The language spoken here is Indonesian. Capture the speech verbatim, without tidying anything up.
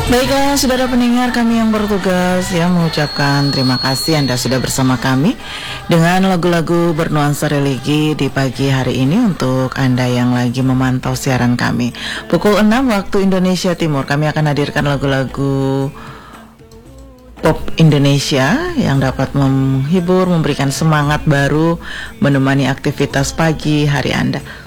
Baiklah, saudara pendengar kami yang bertugas ya, mengucapkan terima kasih Anda sudah bersama kami dengan lagu-lagu bernuansa religi di pagi hari ini. Untuk Anda yang lagi memantau siaran kami, pukul enam waktu Indonesia Timur, kami akan hadirkan lagu-lagu pop Indonesia yang dapat menghibur, memberikan semangat baru, menemani aktivitas pagi hari Anda.